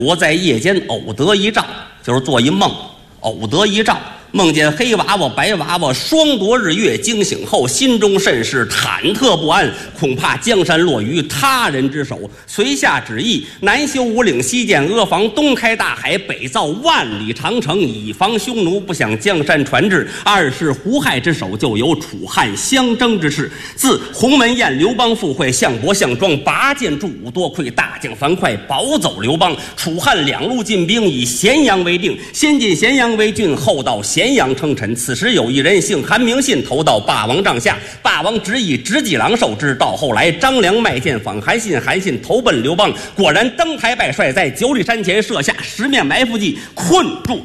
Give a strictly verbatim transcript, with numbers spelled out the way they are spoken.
我在夜间偶得一兆，就是做一梦，偶得一兆，梦见黑娃娃、白娃娃双夺日月，惊醒后心中甚是忐忑不安，恐怕江山落于他人之手。遂下旨意，南修五岭，西建阿房，东开大海，北造万里长城，以防匈奴不向江山传至。二是胡亥之手，就有楚汉相争之势。自鸿门宴刘邦赴会，项伯项庄拔剑助武，多亏大将樊哙保走刘邦。楚汉两路进兵，以咸阳为定，先进咸阳为郡，后到咸阳称臣。此时有一人姓韩名信，投到霸王帐下，霸王执以直戟郎受之。到后来，张良卖剑访韩信，韩信投奔刘邦，果然登台拜帅，在九里山前设下十面埋伏计，困住